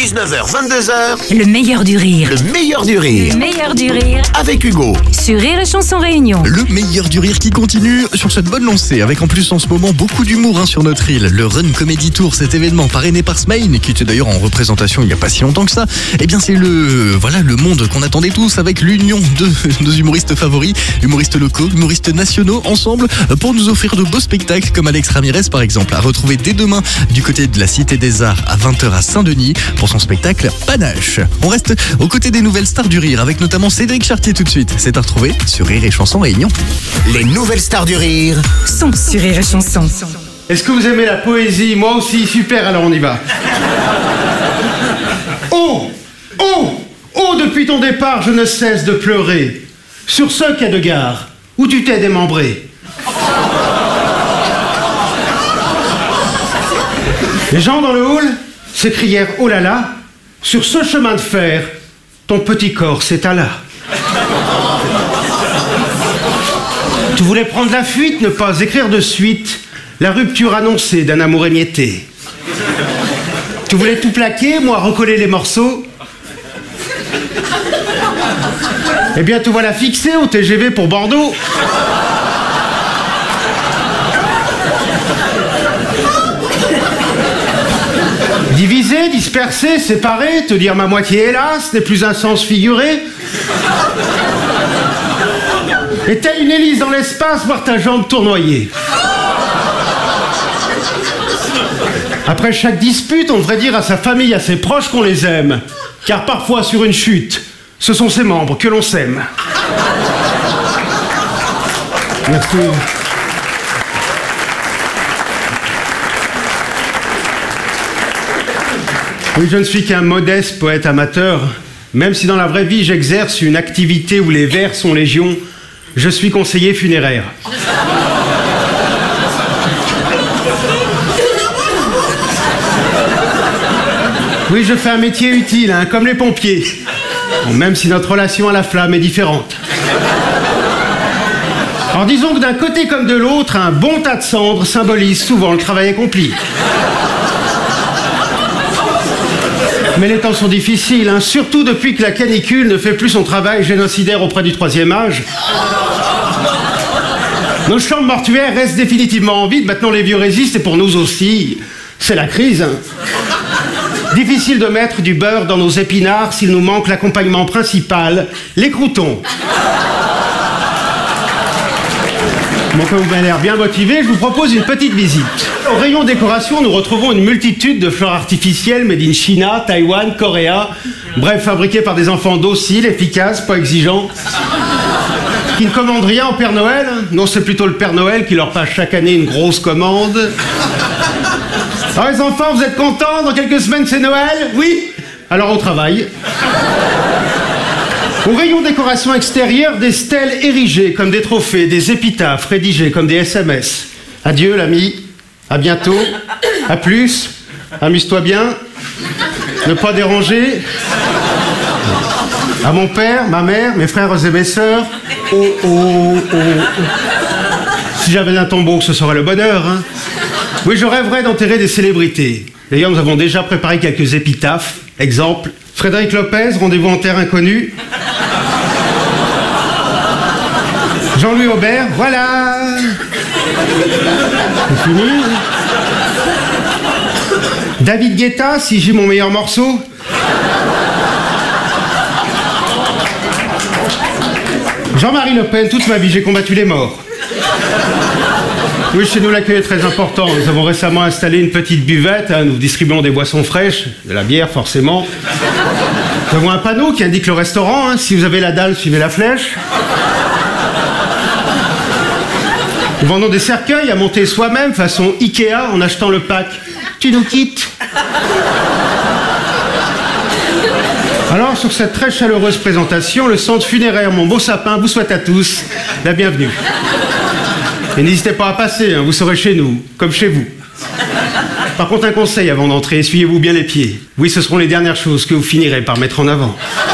19h, 22h. Le meilleur du rire. Le meilleur du rire. Le meilleur du rire. Avec Hugo. Sur Rire et Chanson Réunion. Le meilleur du rire qui continue sur cette bonne lancée, avec en plus en ce moment beaucoup d'humour sur notre île. Le Run Comedy Tour, cet événement parrainé par Smaïn, qui était d'ailleurs en représentation il n'y a pas si longtemps que ça. Eh bien c'est le monde qu'on attendait tous, avec l'union de nos humoristes favoris, humoristes locaux, humoristes nationaux, ensemble pour nous offrir de beaux spectacles comme Alex Ramirez par exemple, à retrouver dès demain du côté de la Cité des Arts à 20h à Saint-Denis pour son spectacle Panache. On reste aux côtés des nouvelles stars du rire, avec notamment Cédric Chartier tout de suite. C'est à retrouver sur Rire et Chanson Réunion. Les nouvelles stars du rire Sont sur Rire et Chanson. Est-ce que vous aimez la poésie? Moi aussi, super, alors on y va. Oh, depuis ton départ, je ne cesse de pleurer. Sur ce quai de gare, où tu t'es démembré. Les gens dans le hall s'écrièrent « Oh là là !» Sur ce chemin de fer, ton petit corps s'étala. Tu voulais prendre la fuite, ne pas écrire de suite la rupture annoncée d'un amour émietté. Tu voulais tout plaquer, moi recoller les morceaux. Eh bien, te voilà fixé au TGV pour Bordeaux. Diviser, disperser, séparer, te dire ma moitié hélas, n'est plus un sens figuré. Et telle une hélice dans l'espace, voir ta jambe tournoyer. Après chaque dispute, on devrait dire à sa famille, à ses proches qu'on les aime. Car parfois, sur une chute, ce sont ses membres que l'on sème. Merci. Oui, je ne suis qu'un modeste poète amateur. Même si dans la vraie vie, j'exerce une activité où les vers sont légion, je suis conseiller funéraire. Oui, je fais un métier utile, hein, comme les pompiers. Bon, même si notre relation à la flamme est différente. Alors disons que d'un côté comme de l'autre, un bon tas de cendres symbolise souvent le travail accompli. Mais les temps sont difficiles, hein, surtout depuis que la canicule ne fait plus son travail génocidaire auprès du troisième âge. Nos chambres mortuaires restent définitivement vides, maintenant les vieux résistent et pour nous aussi, c'est la crise. Hein. Difficile de mettre du beurre dans nos épinards s'il nous manque l'accompagnement principal, les croûtons. Bon, comme vous m'avez l'air bien motivé, je vous propose une petite visite. Au rayon décoration, nous retrouvons une multitude de fleurs artificielles made in China, Taïwan, Corée, bref, fabriquées par des enfants dociles, efficaces, pas exigeants, qui ne commandent rien au Père Noël. Non, c'est plutôt le Père Noël qui leur passe chaque année une grosse commande. Alors les enfants, vous êtes contents? Dans quelques semaines, c'est Noël? Oui? Alors au travail. Au rayon décoration extérieure, des stèles érigées comme des trophées, des épitaphes rédigées comme des SMS. Adieu l'ami, à bientôt, à plus, amuse-toi bien, ne pas déranger. À mon père, ma mère, mes frères et mes sœurs. Oh. Si j'avais un tombeau, ce serait le bonheur, hein. Oui, je rêverais d'enterrer des célébrités. D'ailleurs, nous avons déjà préparé quelques épitaphes. Exemple, Frédéric Lopez, rendez-vous en terre inconnue. Jean-Louis Aubert, voilà. C'est fini. David Guetta, si j'ai mon meilleur morceau. Jean-Marie Le Pen, toute ma vie, j'ai combattu les morts. Oui, chez nous, l'accueil est très important. Nous avons récemment installé une petite buvette. Hein, nous distribuons des boissons fraîches, de la bière, forcément. Nous avons un panneau qui indique le restaurant. Hein, si vous avez la dalle, suivez la flèche. Nous vendons des cercueils à monter soi-même, façon Ikea, en achetant le pack. Tu nous quittes. Alors, sur cette très chaleureuse présentation, le centre funéraire Mon Beau Sapin vous souhaite à tous la bienvenue. Et n'hésitez pas à passer, hein, vous serez chez nous, comme chez vous. Par contre, un conseil avant d'entrer, essuyez-vous bien les pieds. Oui, ce seront les dernières choses que vous finirez par mettre en avant.